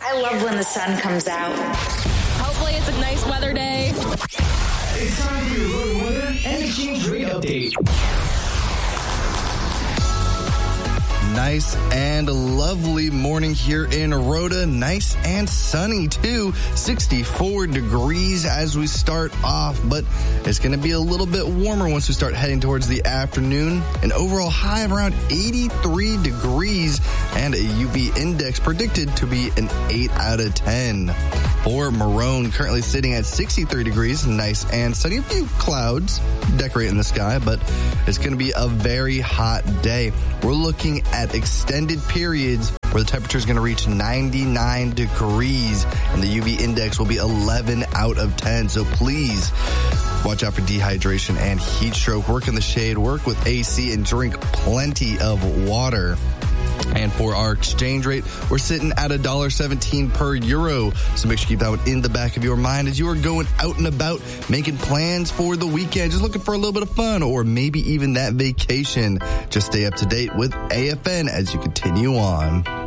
I love when the sun comes out. Hopefully it's a nice weather day. It's time for your Rhoda weather and exchange rate update. Nice and lovely morning here in Rhoda. Nice and sunny, too. 64 degrees as we start off, but it's going to be a little bit warmer once we start heading towards the afternoon. An overall high of around 83 degrees and a UV index predicted to be an 8 out of 10. For Marone, currently sitting at 63 degrees, nice and sunny. A few clouds decorating the sky, but it's going to be a very hot day. We're looking at extended periods where the temperature is going to reach 99 degrees and the UV index will be 11 out of 10. So please watch out for dehydration and heat stroke. Work in the shade, work with AC, and drink plenty of water. And for our exchange rate, we're sitting at $1.17 per euro. So make sure you keep that one in the back of your mind as you are going out and about, making plans for the weekend, just looking for a little bit of fun or maybe even that vacation. Just stay up to date with AFN as you continue on.